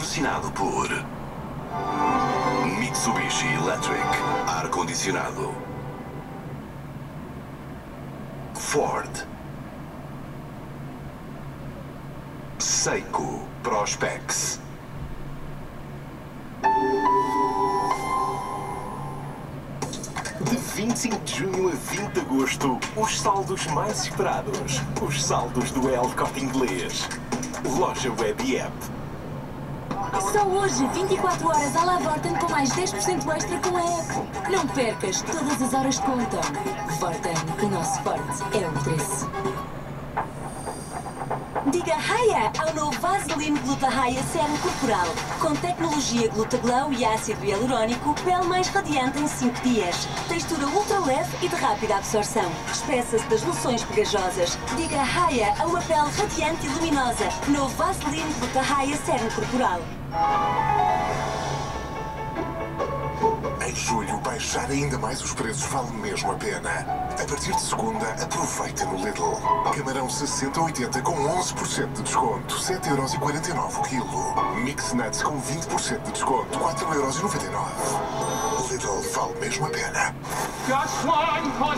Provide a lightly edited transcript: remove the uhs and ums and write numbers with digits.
patrocinado por Mitsubishi Electric ar-condicionado, Ford, Seiko Prospex, de 25 de junho a 20 de agosto, os saldos mais esperados. Os saldos do El Corte Inglês. Loja web e app. Só hoje, 24 horas à La Vorten com mais 10% extra com a app. Não percas, todas as horas contam. Vorten, o nosso forte é o preço. Diga Haia ao novo Vaseline Gluta-Haia Sérum Corporal. Com tecnologia Gluta-Glow e ácido hialurónico, pele mais radiante em 5 dias. Textura ultra leve e de rápida absorção. Despeça-se das loções pegajosas. Diga Haia a uma pele radiante e luminosa. Novo Vaseline Gluta-Haia Sérum Corporal. Em julho, baixar ainda mais os preços vale mesmo a pena. A partir de segunda, aproveita no Lidl. Camarão 60-80 com 11% de desconto, 7,49€ o quilo. Mix Nuts com 20% de desconto, 4,99€. Lidl vale mesmo a pena.